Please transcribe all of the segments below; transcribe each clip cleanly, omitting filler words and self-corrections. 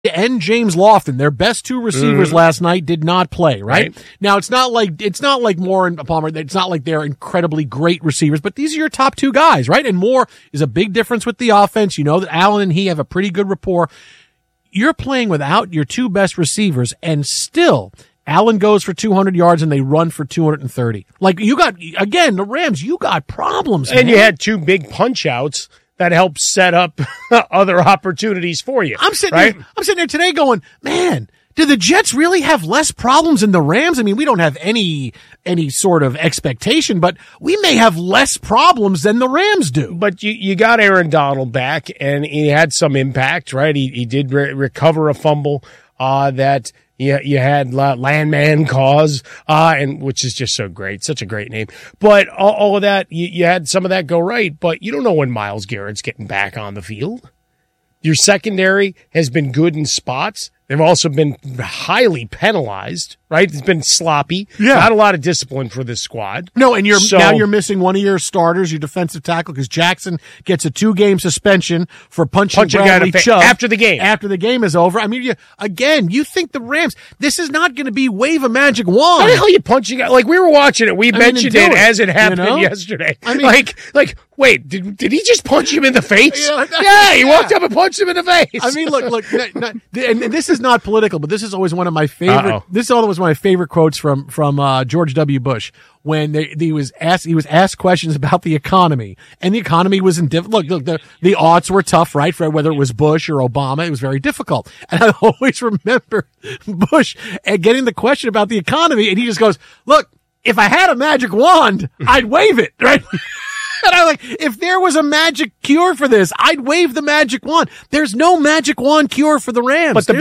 and James Lofton, their best two receivers last night, did not play, right? Now, it's not like Moore and Palmer, it's not like they're incredibly great receivers, but these are your top two guys, right? And Moore is a big difference with the offense. You know that Allen and he have a pretty good rapport. You're playing without your two best receivers, and still Allen goes for 200 yards and they run for 230. Like, you got, again, the Rams, you got problems, man. And you had two big punch-outs that helped set up other opportunities for you. I'm sitting there today going, man, do the Jets really have less problems than the Rams? I mean, we don't have any sort of expectation, but we may have less problems than the Rams do. But you got Aaron Donald back, and he had some impact, right? He did recover a fumble that you had Landman cause, and which is just so great, such a great name. But all of that, you had some of that go right, but you don't know when Myles Garrett's getting back on the field. Your secondary has been good in spots. They've also been highly penalized, right? It's been sloppy. Yeah. Not a lot of discipline for this squad. No, and now you're missing one of your starters, your defensive tackle, because Jackson gets a 2-game suspension for punching Bradley Chubb after the game. After the game is over. I mean, you think the Rams, this is not going to be wave a magic wand. How the hell are you punching out? Like, we were watching it. We mentioned it as it happened yesterday. I mean, like, wait, did he just punch him in the face? Yeah, he walked up and punched him in the face. I mean, look, and this is not political, but this is always one of my favorite. Uh-oh. This is always one of my favorite quotes from George W. Bush when he was asked questions about the economy, and the economy was in look, the odds were tough, right? For whether it was Bush or Obama, it was very difficult. And I always remember Bush getting the question about the economy, and he just goes, "Look, if I had a magic wand, I'd wave it, right?" And I'm like, if there was a magic cure for this, I'd wave the magic wand. There's no magic wand cure for the Rams. But the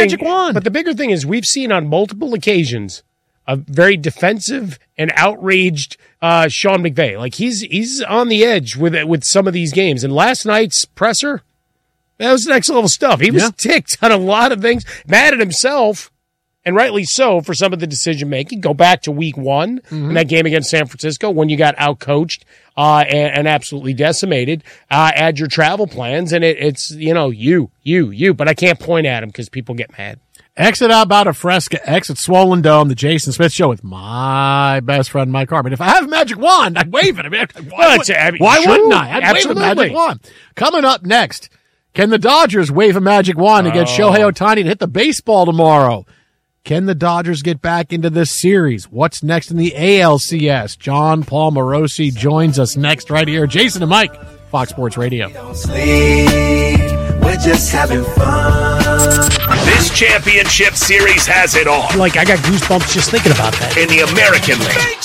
bigger thing is we've seen on multiple occasions a very defensive and outraged Sean McVay. Like, he's on the edge with some of these games. And last night's presser, that was next level stuff. He was ticked on a lot of things, mad at himself. And rightly so for some of the decision-making. Go back to week one in that game against San Francisco when you got outcoached and absolutely decimated. Add your travel plans, and it's, you. But I can't point at him because people get mad. Exit out about a Fresca, exit Swollen Dome, the Jason Smith Show with my best friend, Mike Harmon. If I have a magic wand, I'd wave it. I mean, why wouldn't I? I'd wave a magic wand. Coming up next, can the Dodgers wave a magic wand against Shohei Ohtani to hit the baseball tomorrow? Can the Dodgers get back into this series? What's next in the ALCS? John Paul Morosi joins us next right here. Jason and Mike, Fox Sports Radio. Don't sleep. We're just having fun. This championship series has it all. Like, I got goosebumps just thinking about that. In the American League.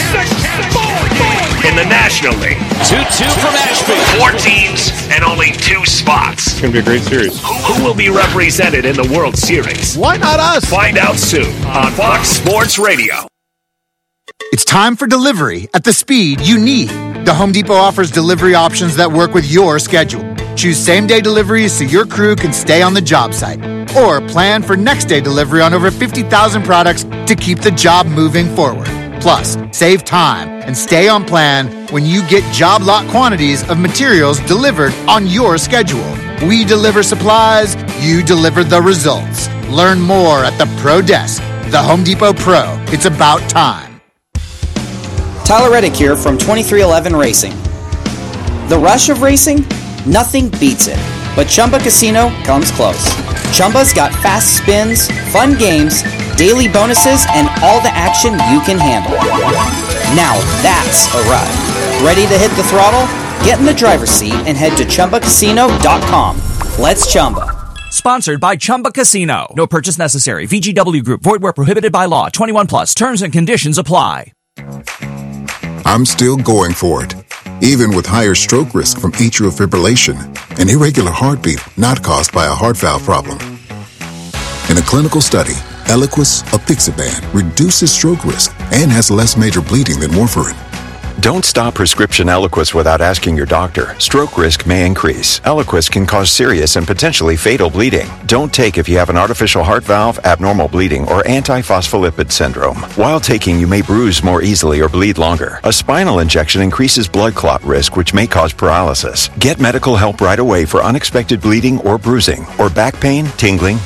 In the National League. 2-2 from Ashby. 4 teams and only 2 spots. It's going to be a great series. Who will be represented in the World Series? Why not us? Find out soon on Fox Sports Radio. It's time for delivery at the speed you need. The Home Depot offers delivery options that work with your schedule. Choose same-day deliveries so your crew can stay on the job site. Or plan for next-day delivery on over 50,000 products to keep the job moving forward. Plus, save time and stay on plan when you get job lot quantities of materials delivered on your schedule. We deliver supplies, you deliver the results. Learn more at the Pro Desk. The Home Depot Pro. It's about time. Tyler Reddick here from 2311 Racing. The rush of racing? Nothing beats it. But Chumba Casino comes close. Chumba's got fast spins, fun games, daily bonuses, and all the action you can handle. Now that's a ride. Ready to hit the throttle? Get in the driver's seat and head to ChumbaCasino.com. Let's Chumba. Sponsored by Chumba Casino. No purchase necessary. VGW Group. Void where prohibited by law. 21 plus. Terms and conditions apply. I'm still going for it, even with higher stroke risk from atrial fibrillation, an irregular heartbeat not caused by a heart valve problem. In a clinical study, Eliquis apixaban reduces stroke risk and has less major bleeding than warfarin. Don't stop prescription Eliquis without asking your doctor. Stroke risk may increase. Eliquis can cause serious and potentially fatal bleeding. Don't take if you have an artificial heart valve, abnormal bleeding, or antiphospholipid syndrome. While taking, you may bruise more easily or bleed longer. A spinal injection increases blood clot risk, which may cause paralysis. Get medical help right away for unexpected bleeding or bruising, or back pain, tingling,